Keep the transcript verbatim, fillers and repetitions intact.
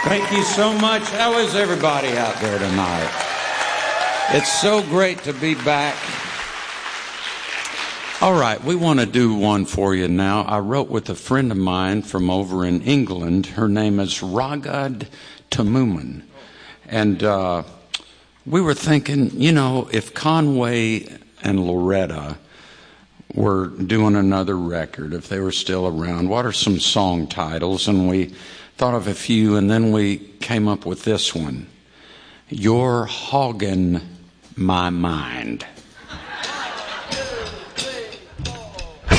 Thank you so much. How is everybody out there tonight? It's so great to be back. All right, we want to do one for you now. I wrote with a friend of mine from over in England. Her name is Ragad Tamuman. And uh, we were thinking, you know, if Conway and Loretta were doing another record, if they were still around, what are some song titles? And we thought of a few, and then we came up with this one. You're Hoggin' My Mind.